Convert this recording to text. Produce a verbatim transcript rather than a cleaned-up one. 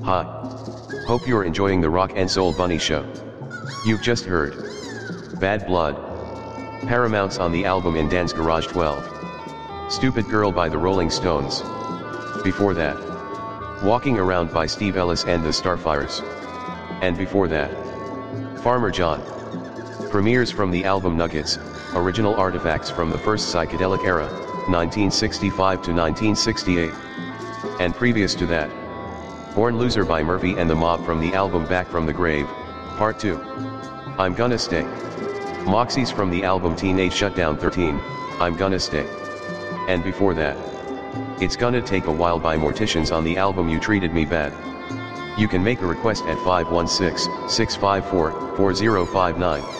Hi. Hope you're enjoying the Rock and Soul Bunny Show. You've just heard Bad Blood, Paramount's on the album In Dan's Garage twelve. Stupid Girl by the Rolling Stones. Before that, Walking Around by Steve Ellis and the Starfires. And before that, Farmer John. Premieres from the album Nuggets, original artifacts from the first psychedelic era, nineteen sixty-five to nineteen sixty-eight. And previous to that, Born Loser by Murphy and the Mob from the album Back from the Grave, Part two. I'm Gonna Stay. Moxies from the album Teenage Shutdown thirteen, I'm Gonna Stay. And before that, It's Gonna Take a While by Morticians on the album You Treated Me Bad. You can make a request at five one six, six five four, four zero five nine.